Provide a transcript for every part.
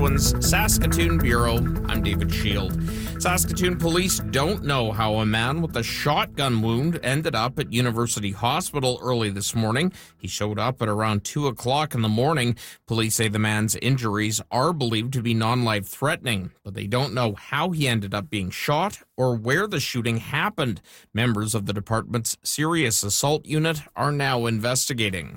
Saskatchewan's Saskatoon Bureau. I'm David Shield. Saskatoon police don't know how a man with a shotgun wound ended up at University Hospital early this morning. He showed up at around 2 o'clock in the morning. Police say the man's injuries are believed to be non-life threatening, but they don't know how he ended up being shot or where the shooting happened. Members of the department's serious assault unit are now investigating.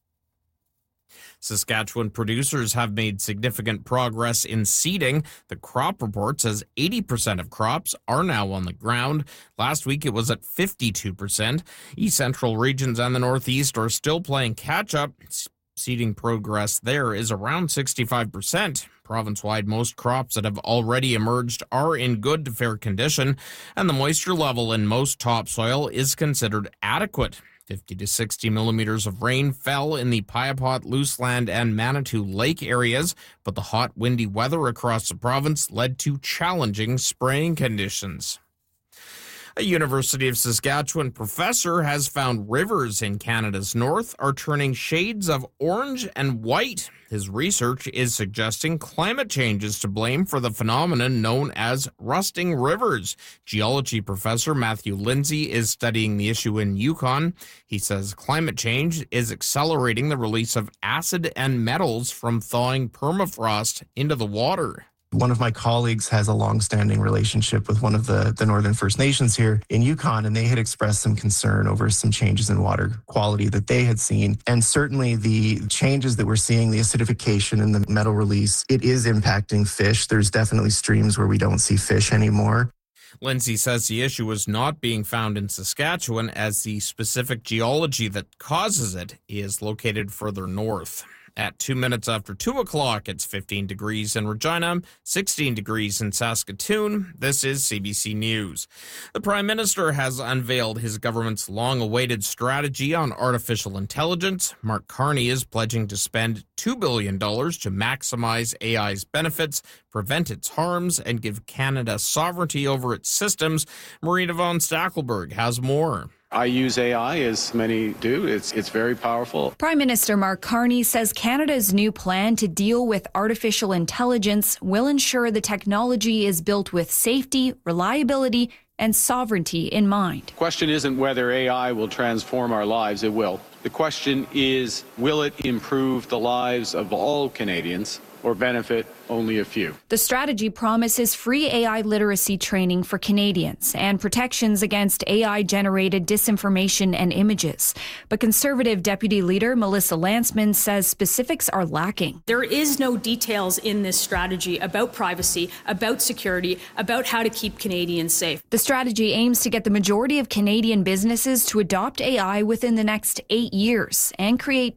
Saskatchewan producers have made significant progress in seeding. The crop report says 80% of crops are now on the ground. Last week it was at 52%. East Central regions and the Northeast are still playing catch-up. Seeding progress there is around 65%. Province-wide, most crops that have already emerged are in good to fair condition, and the moisture level in most topsoil is considered adequate. 50 to 60 millimeters of rain fell in the Piapot, Luseland, and Manitou Lake areas, but the hot, windy weather across the province led to challenging spraying conditions. A University of Saskatchewan professor has found rivers in Canada's north are turning shades of orange and white. His research is suggesting climate change is to blame for the phenomenon known as rusting rivers. Geology professor Matthew Lindsay is studying the issue in Yukon. He says climate change is accelerating the release of acid and metals from thawing permafrost into the water. One of my colleagues has a long-standing relationship with one of the Northern First Nations here in Yukon, and they had expressed some concern over some changes in water quality that they had seen. And certainly the changes that we're seeing, the acidification and the metal release, it is impacting fish. There's definitely streams where we don't see fish anymore. Lindsay says the issue is not being found in Saskatchewan as the specific geology that causes it is located further north. At 2 minutes after 2 o'clock, it's 15 degrees in Regina, 16 degrees in Saskatoon. This is CBC News. The Prime Minister has unveiled his government's long-awaited strategy on artificial intelligence. Mark Carney is pledging to spend $2 billion to maximize AI's benefits, prevent its harms, and give Canada sovereignty over its systems. Marina von Stackelberg has more. I use AI, as many do. It's very powerful. Prime Minister Mark Carney says Canada's new plan to deal with artificial intelligence will ensure the technology is built with safety, reliability, and sovereignty in mind. The question isn't whether AI will transform our lives. It will. The question is, will it improve the lives of all Canadians or benefit only a few? The strategy promises free AI literacy training for Canadians and protections against AI-generated disinformation and images. But Conservative Deputy Leader Melissa Lantsman says specifics are lacking. There is no details in this strategy about privacy, about security, about how to keep Canadians safe. The strategy aims to get the majority of Canadian businesses to adopt AI within the next 8 years and create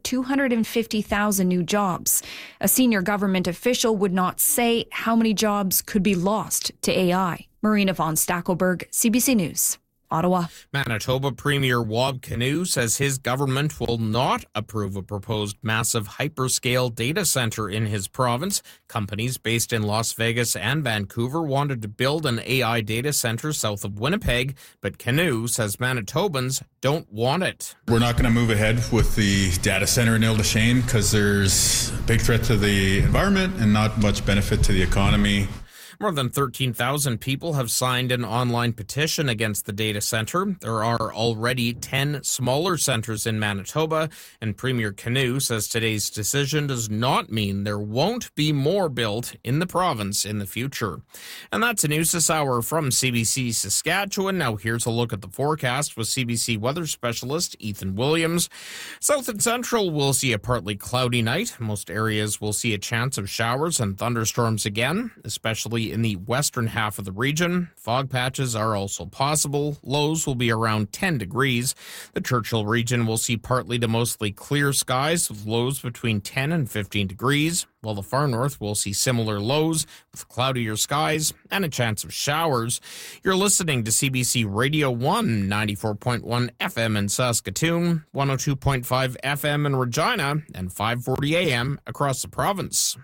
250,000 new jobs. A senior government official would not say how many jobs could be lost to AI. Marina von Stackelberg, CBC News, Ottawa. Manitoba Premier Wab Kinew says his government will not approve a proposed massive hyperscale data center in his province. Companies based in Las Vegas and Vancouver wanted to build an AI data center south of Winnipeg, but Kinew says Manitobans don't want it. We're not going to move ahead with the data center in Ile-des-Chênes because there's a big threat to the environment and not much benefit to the economy. More than 13,000 people have signed an online petition against the data center. There are already 10 smaller centers in Manitoba, and Premier Kinew says today's decision does not mean there won't be more built in the province in the future. And that's the news this hour from CBC Saskatchewan. Now here's a look at the forecast with CBC weather specialist Ethan Williams. South and central will see a partly cloudy night. Most areas will see a chance of showers and thunderstorms again, especially in the western half of the region. Fog patches are also possible. Lows will be around 10 degrees. The Churchill region will see partly to mostly clear skies with lows between 10 and 15 degrees, while the far north will see similar lows with cloudier skies and a chance of showers. You're listening to CBC Radio 1, 94.1 FM in Saskatoon, 102.5 FM in Regina, and 540 AM across the province.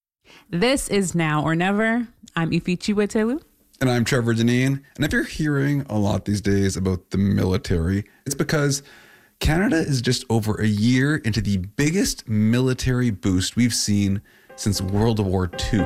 This is Now or Never. I'm Ifi Chiwetelu. And I'm Trevor Deneen. And if you're hearing a lot these days about the military, it's because Canada is just over a year into the biggest military boost we've seen since World War II.